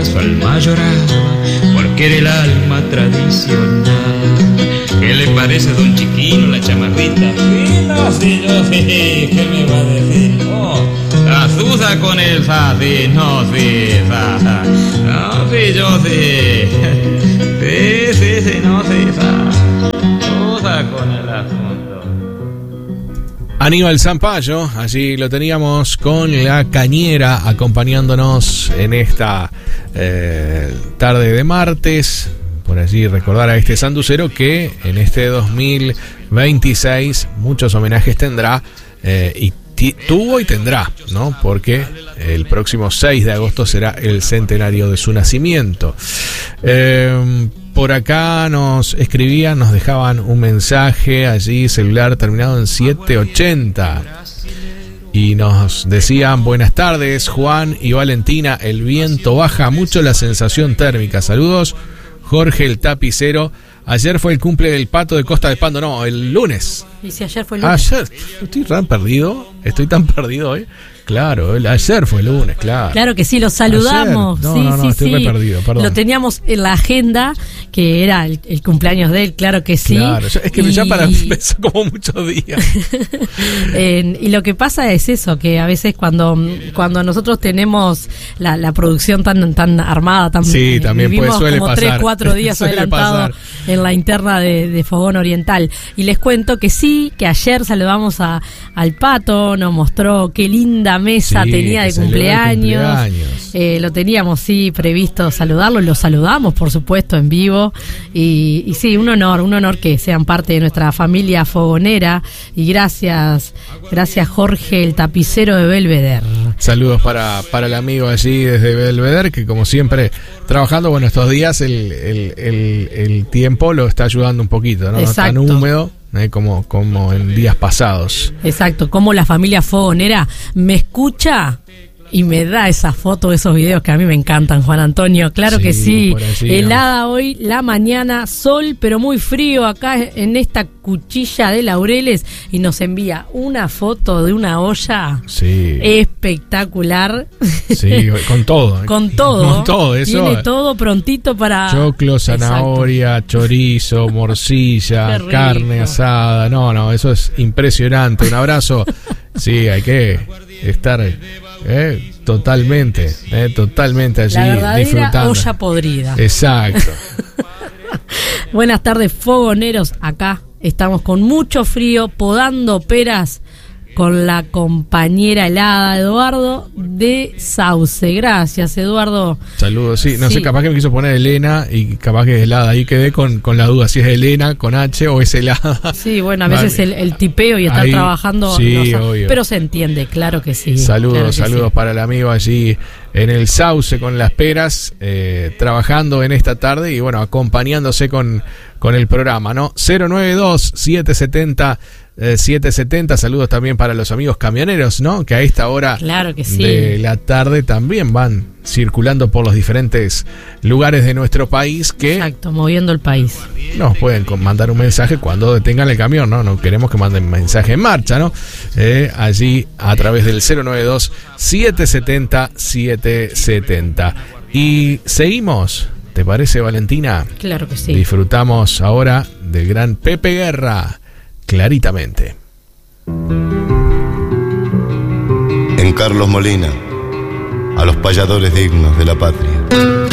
lágrimas su alma lloraba, porque era el alma tradicional. ¿Qué le parece, don Chiquino, la chamarrita? Sí, no sé, yo sé, ¿qué me va a decir? Oh, azusa con el fa, sí, no sé, fa. No sé, yo sé. Sí, no sé, fa. Azusa con el asunto. Aníbal Zampayo, allí lo teníamos con la cañera acompañándonos en esta tarde de martes. Por allí recordar a este sanducero que en este 2026 muchos homenajes tendrá y tuvo y tendrá, ¿no? Porque el próximo 6 de agosto será el centenario de su nacimiento. Por acá nos escribían, nos dejaban un mensaje allí, celular terminado en 780. Y nos decían: buenas tardes, Juan y Valentina. El viento baja mucho la sensación térmica. Saludos, Jorge el tapicero. Ayer fue el cumple del Pato de Costa de Pando. No, el lunes. ¿Y si ayer fue el lunes? Ayer. Estoy tan perdido hoy. Claro, ayer fue el lunes, claro. Claro que sí, lo saludamos. No, estoy re perdido, perdón. Lo teníamos en la agenda, que era el cumpleaños de él, claro que sí. Claro, es que ya para mí empezó como muchos días. Y lo que pasa es eso, que a veces cuando nosotros tenemos la producción tan armada, sí, también vivimos suele como pasar. 3-4 días adelantado en la interna de Fogón Oriental. Y les cuento que sí, que ayer saludamos al Pato, nos mostró qué linda mesa tenía de cumpleaños. Lo teníamos previsto saludarlo, lo saludamos por supuesto en vivo y sí, un honor que sean parte de nuestra familia fogonera y gracias Jorge el tapicero de Belvedere. Saludos para el amigo allí desde Belvedere, que como siempre trabajando, bueno, estos días el tiempo lo está ayudando un poquito, ¿no? Exacto. No tan húmedo como en días pasados. Exacto, como la familia fogonera me escucha y me da esa foto, esos videos que a mí me encantan, Juan Antonio. Claro que sí. Helada hoy, la mañana, sol, pero muy frío acá en esta cuchilla de Laureles. Y nos envía una foto de una olla espectacular. Sí, con todo. Con todo, eso. Tiene todo prontito para... Choclo, zanahoria, chorizo, morcilla, carne asada. No, eso es impresionante. Un abrazo. Sí, hay que estar totalmente allí la verdadera disfrutando. Olla podrida. Exacto. Buenas tardes, fogoneros. Acá estamos con mucho frío, podando peras con la compañera helada Eduardo de Sauce. Gracias, Eduardo. Saludos, sí. No sé, capaz que me quiso poner Elena y capaz que es helada. Ahí quedé con la duda si es Elena con H o es helada. Sí, bueno, a veces el tipeo y estar trabajando. Sí, obvio. Pero se entiende, claro que sí. Saludos para el amigo allí en el Sauce con las peras, trabajando en esta tarde y bueno, acompañándose con el programa, ¿no? 092-770-770. Saludos también para los amigos camioneros, ¿no? Que a esta hora de la tarde también van circulando por los diferentes lugares de nuestro país. Exacto, moviendo el país. Nos pueden mandar un mensaje cuando detengan el camión, ¿no? No queremos que manden mensaje en marcha, ¿no? Allí a través del 092-770-770. Y seguimos. ¿Te parece, Valentina? Claro que sí. Disfrutamos ahora del gran Pepe Guerra, Claritamente. En Carlos Molina, a los payadores dignos de la patria.